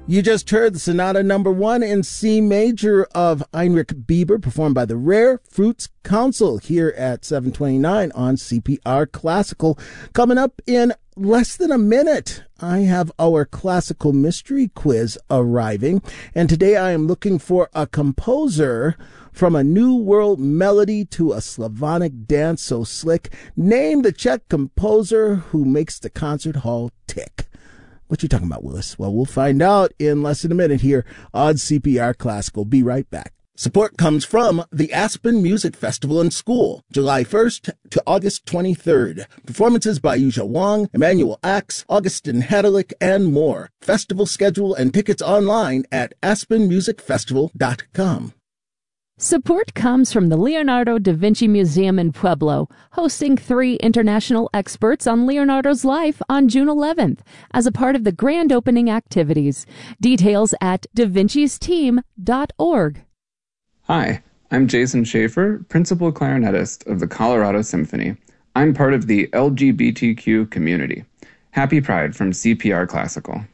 You just heard the Sonata Number 1 in C major of Heinrich Bieber, performed by the Rare Fruits Council here at 7:29 on CPR Classical. Coming up in less than a minute, I have our classical mystery quiz arriving, and today I am looking for a composer from a New World melody to a Slavonic dance so slick. Name the Czech composer who makes the concert hall tick. What you talking about, Willis? Well, we'll find out in less than a minute here on CPR Classical. Be right back. Support comes from the Aspen Music Festival and School, July 1st to August 23rd. Performances by Yuja Wang, Emmanuel Axe, Augustin Hadelich, and more. Festival schedule and tickets online at aspenmusicfestival.com. Support comes from the Leonardo da Vinci Museum in Pueblo, hosting 3 international experts on Leonardo's life on June 11th as a part of the grand opening activities. Details at davincisteam.org. Hi, I'm Jason Schaefer, principal clarinetist of the Colorado Symphony. I'm part of the LGBTQ community. Happy Pride from CPR Classical.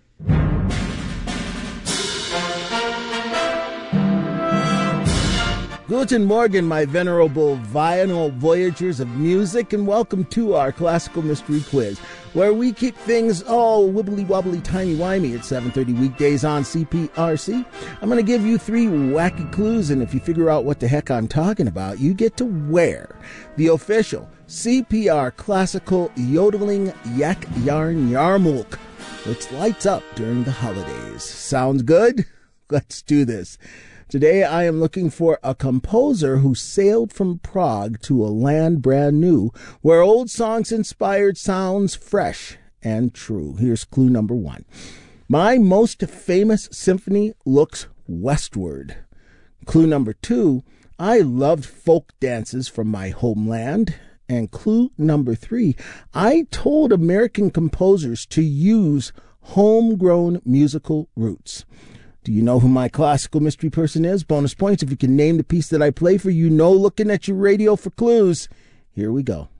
Guten Morgen, my venerable vinyl voyagers of music, and welcome to our Classical Mystery Quiz, where we keep things all wibbly-wobbly, timey-wimey at 7:30 weekdays on CPRC. I'm going to give you 3 wacky clues, and if you figure out what the heck I'm talking about, you get to wear the official CPR Classical Yodeling Yak Yarn Yarmulke, which lights up during the holidays. Sounds good? Let's do this. Today I am looking for a composer who sailed from Prague to a land brand new, where old songs inspired sounds fresh and true. Here's clue number 1. My most famous symphony looks westward. Clue number 2, I loved folk dances from my homeland. And clue number 3, I told American composers to use homegrown musical roots. Do you know who my classical mystery person is? Bonus points if you can name the piece that I play for you. No looking at your radio for clues. Here we go.